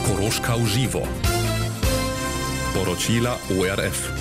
Koroška v živo. Poročila ORF.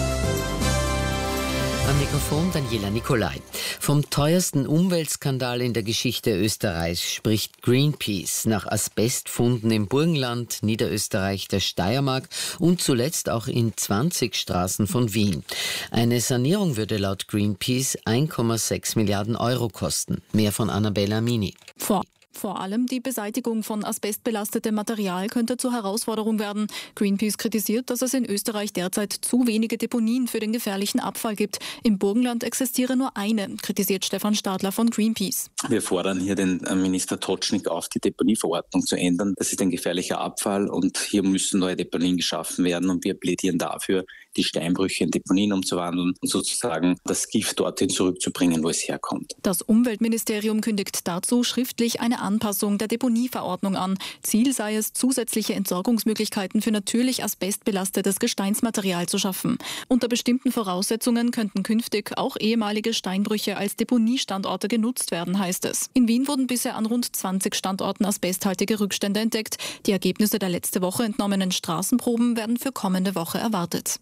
Am Mikrofon Daniela Nicolai. Vom teuersten Umweltskandal in der Geschichte Österreichs spricht Greenpeace nach Asbestfunden im Burgenland, Niederösterreich, der Steiermark und zuletzt auch in 20 Straßen von Wien. Eine Sanierung würde laut Greenpeace 1,6 Milliarden Euro kosten. Mehr von Annabella Mini. Vor allem die Beseitigung von asbestbelastetem Material könnte zur Herausforderung werden. Greenpeace kritisiert, dass es in Österreich derzeit zu wenige Deponien für den gefährlichen Abfall gibt. Im Burgenland existiere nur eine, kritisiert Stefan Stadler von Greenpeace. Wir fordern hier den Minister Totschnig auf, die Deponieverordnung zu ändern. Das ist ein gefährlicher Abfall und hier müssen neue Deponien geschaffen werden und wir plädieren dafür, die Steinbrüche in Deponien umzuwandeln und sozusagen das Gift dorthin zurückzubringen, wo es herkommt. Das Umweltministerium kündigt dazu schriftlich eine Anpassung der Deponieverordnung an. Ziel sei es, zusätzliche Entsorgungsmöglichkeiten für natürlich asbestbelastetes Gesteinsmaterial zu schaffen. Unter bestimmten Voraussetzungen könnten künftig auch ehemalige Steinbrüche als Deponiestandorte genutzt werden, heißt es. In Wien wurden bisher an rund 20 Standorten asbesthaltige Rückstände entdeckt. Die Ergebnisse der letzte Woche entnommenen Straßenproben werden für kommende Woche erwartet.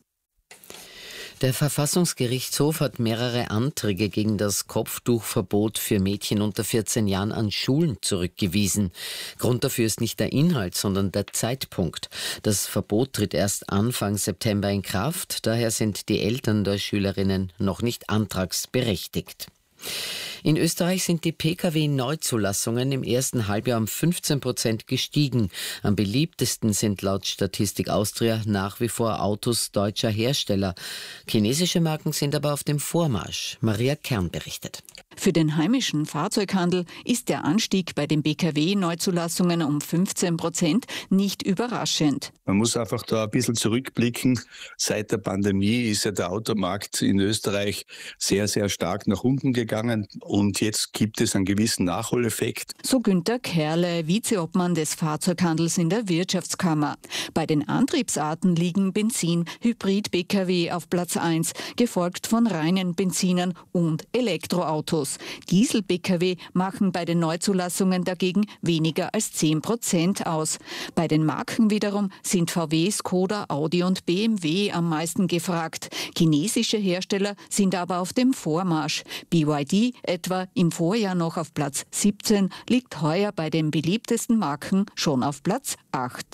Der Verfassungsgerichtshof hat mehrere Anträge gegen das Kopftuchverbot für Mädchen unter 14 Jahren an Schulen zurückgewiesen. Grund dafür ist nicht der Inhalt, sondern der Zeitpunkt. Das Verbot tritt erst Anfang September in Kraft, daher sind die Eltern der Schülerinnen noch nicht antragsberechtigt. In Österreich sind die Pkw-Neuzulassungen im ersten Halbjahr um 15% gestiegen. Am beliebtesten sind laut Statistik Austria nach wie vor Autos deutscher Hersteller. Chinesische Marken sind aber auf dem Vormarsch. Maria Kern berichtet. Für den heimischen Fahrzeughandel ist der Anstieg bei den Pkw-Neuzulassungen um 15% nicht überraschend. Man muss einfach da ein bisschen zurückblicken. Seit der Pandemie ist ja der Automarkt in Österreich sehr, sehr stark nach unten gegangen und jetzt gibt es einen gewissen Nachholeffekt. So Günter Kerle, Vizeobmann des Fahrzeughandels in der Wirtschaftskammer. Bei den Antriebsarten liegen Benzin, Hybrid-Pkw auf Platz 1, gefolgt von reinen Benzinern und Elektroautos. Diesel-Pkw machen bei den Neuzulassungen dagegen weniger als 10% aus. Bei den Marken wiederum sind VW, Skoda, Audi und BMW am meisten gefragt. Chinesische Hersteller sind aber auf dem Vormarsch. BYD, etwa im Vorjahr noch auf Platz 17, liegt heuer bei den beliebtesten Marken schon auf Platz 8.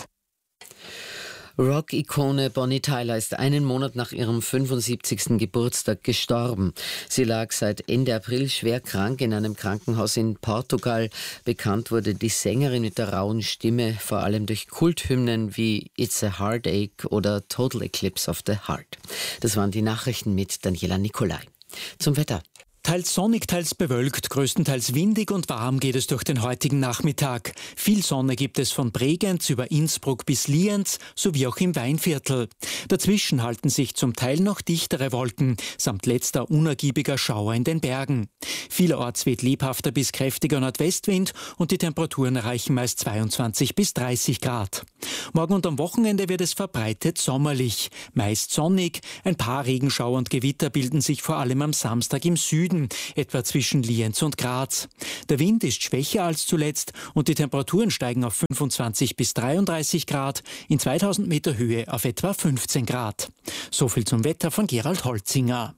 Rock-Ikone Bonnie Tyler ist einen Monat nach ihrem 75. Geburtstag gestorben. Sie lag seit Ende April schwer krank in einem Krankenhaus in Portugal. Bekannt wurde die Sängerin mit der rauen Stimme vor allem durch Kulthymnen wie It's a Heartache oder Total Eclipse of the Heart. Das waren die Nachrichten mit Daniela Nicolai. Zum Wetter. Teils sonnig, teils bewölkt, größtenteils windig und warm geht es durch den heutigen Nachmittag. Viel Sonne gibt es von Bregenz über Innsbruck bis Lienz sowie auch im Weinviertel. Dazwischen halten sich zum Teil noch dichtere Wolken, samt letzter unergiebiger Schauer in den Bergen. Vielerorts weht lebhafter bis kräftiger Nordwestwind und die Temperaturen erreichen meist 22 bis 30 Grad. Morgen und am Wochenende wird es verbreitet sommerlich, meist sonnig. Ein paar Regenschauer und Gewitter bilden sich vor allem am Samstag im Süden, etwa zwischen Lienz und Graz. Der Wind ist schwächer als zuletzt und die Temperaturen steigen auf 25 bis 33 Grad, in 2000 Meter Höhe auf etwa 15 Grad. So viel zum Wetter von Gerald Holzinger.